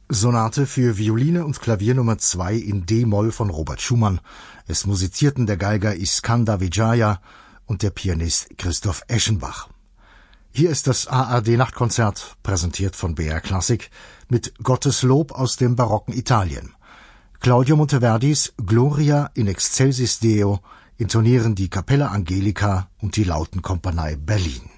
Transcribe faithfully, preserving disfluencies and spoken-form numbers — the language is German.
Sonate für Violine und Klavier Nummer zwei in D-Moll von Robert Schumann. Es musizierten der Geiger Iskandar Vijaya und der Pianist Christoph Eschenbach. Hier ist das A R D-Nachtkonzert, präsentiert von B R Klassik, mit Gottes Lob aus dem barocken Italien. Claudio Monteverdis Gloria in excelsis Deo intonieren die Capella Angelica und die Lautenkompanie Berlin.